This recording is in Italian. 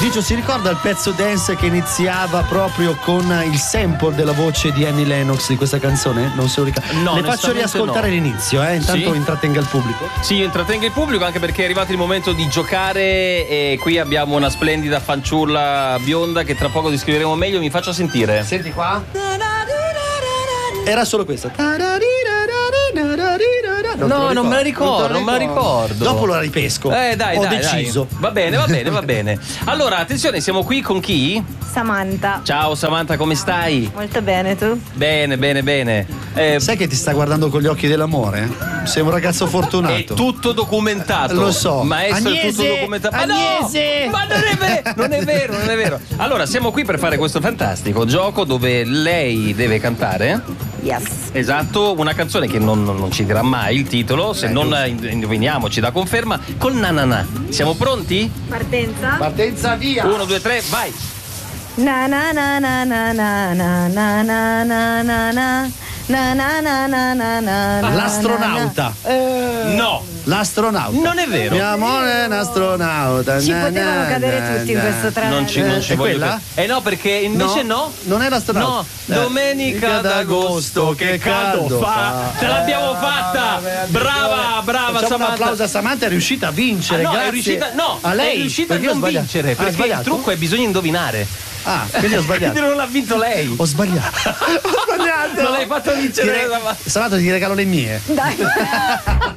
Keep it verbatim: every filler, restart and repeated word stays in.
Ciccio, si ricorda il pezzo dance che iniziava proprio con il sample della voce di Annie Lennox di questa canzone? Non se lo ricorda. No, Le faccio riascoltare no. l'inizio, eh? Intanto Sì. intrattenga il pubblico. Sì, io intrattengo il pubblico anche perché è arrivato il momento di giocare e qui abbiamo una splendida fanciulla bionda che tra poco descriveremo meglio. Mi faccio sentire. Senti qua. Era solo questa. Non no, non me la ricordo, ricordo, non me la ricordo. Dopo lo ripesco. Eh, dai, Ho dai, deciso. dai. Va bene, va bene, va bene. Allora, attenzione, siamo qui con chi? Samantha. Ciao Samantha, come stai? Molto bene, tu? Bene, bene, bene. Eh, Sai che ti sta guardando con gli occhi dell'amore? Sei un ragazzo fortunato. È tutto documentato. Lo so. Maestro, Agnese, è tutto documentato. Ma Agnese. no! Ma non è vero, non è vero, non è vero. Allora, siamo qui per fare questo fantastico gioco dove lei deve cantare. Yes. Esatto, una canzone che non, non ci dirà mai il titolo, se Eh, non giusto. indoviniamo ci dà conferma, col nanana. Siamo pronti? Partenza. Partenza via. Uno, due, tre, vai! Na na na na na na na na na na na na. Na na na na na na na. L'astronauta. No! L'astronauta. Non è vero. Mio amore è un astronauta. Ci Na, potevano na, cadere na, tutti in na. questo treno. Non ci, non ci È voglio quella? credere. Eh no, perché invece no. Non è l'astronauta. No, domenica d'agosto, che caldo fa. Ce l'abbiamo fatta! Brava, brava Facciamo un Samantha. applauso a Samantha, è riuscita a vincere. Ah, no, grazie è riuscita, no, a lei. è riuscita a Perché ho non sbagliato? vincere Ah, perché ho sbagliato? il trucco è bisogna indovinare. Ah, quindi ho sbagliato. Quindi non l'ha vinto lei. Ho sbagliato. Ho sbagliato. Non l'hai fatto vincere. Ti re- Samantha, ti regalo le mie. Dai.